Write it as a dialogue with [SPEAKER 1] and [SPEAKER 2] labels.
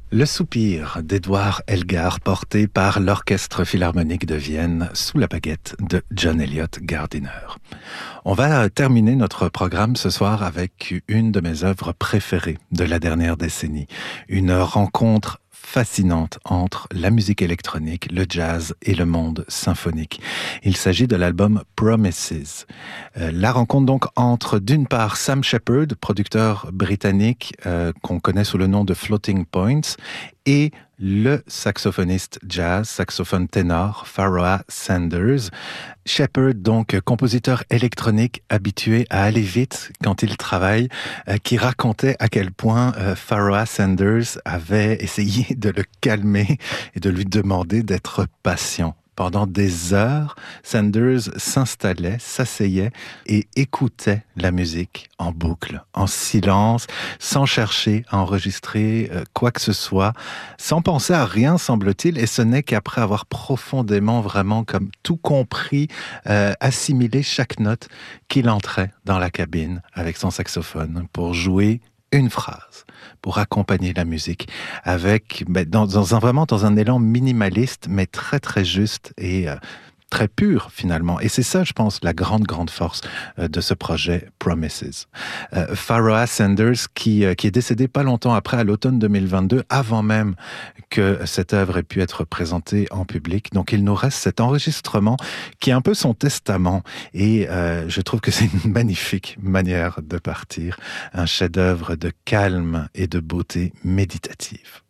[SPEAKER 1] Le soupir d'Edouard Elgar, porté par l'Orchestre Philharmonique de Vienne sous la baguette de John Eliot Gardiner. On va terminer notre programme ce soir avec une de mes œuvres préférées de la dernière décennie. Une rencontre fascinante entre la musique électronique, le jazz et le monde symphonique. Il s'agit de l'album Promises. La rencontre donc entre d'une part Sam Shepard, producteur britannique qu'on connaît sous le nom de Floating Points, et le saxophoniste jazz, saxophone ténor, Pharoah Sanders. Shepard, donc compositeur électronique habitué à aller vite quand il travaille, qui racontait à quel point Pharoah Sanders avait essayé de le calmer et de lui demander d'être patient. Pendant des heures, Sanders s'installait, s'asseyait et écoutait la musique en boucle, en silence, sans chercher à enregistrer quoi que ce soit, sans penser à rien, semble-t-il, et ce n'est qu'après avoir profondément, vraiment comme tout compris, assimilé chaque note qu'il entrait dans la cabine avec son saxophone pour jouer une phrase pour accompagner la musique avec dans un élan minimaliste mais très très juste et très pur finalement. Et c'est ça, je pense, la grande force de ce projet Promises. Pharoah Sanders qui est décédé pas longtemps après, à l'automne 2022, avant même que cette œuvre ait pu être présentée en public. Donc il nous reste cet enregistrement qui est un peu son testament. Et je trouve que c'est une magnifique manière de partir. Un chef-d'œuvre de calme et de beauté méditative.